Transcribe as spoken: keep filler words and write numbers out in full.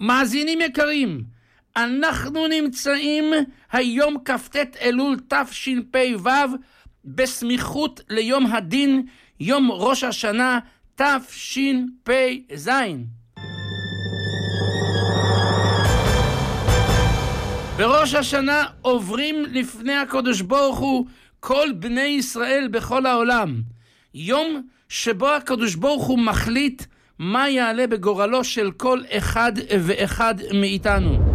מאזינים יקרים, אנחנו נמצאים היום כ"ט אלול תשפ"ו בסמיכות ליום הדין, יום ראש השנה תשפ"ז. בראש השנה עוברים לפני הקדוש ברוך הוא כל בני ישראל בכל העולם. יום שבו הקדוש ברוך הוא מחליט מה יעלה בגורלו של כל אחד ואחד מאיתנו.